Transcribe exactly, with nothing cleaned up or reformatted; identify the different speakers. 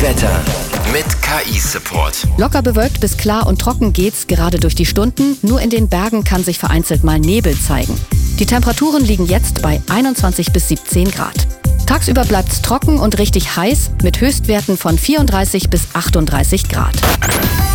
Speaker 1: Wetter mit K I-Support.
Speaker 2: Locker bewölkt bis klar und trocken geht's gerade durch die Stunden. Nur in den Bergen kann sich vereinzelt mal Nebel zeigen. Die Temperaturen liegen jetzt bei einundzwanzig bis siebzehn Grad. Tagsüber bleibt's trocken und richtig heiß mit Höchstwerten von vierunddreißig bis achtunddreißig Grad.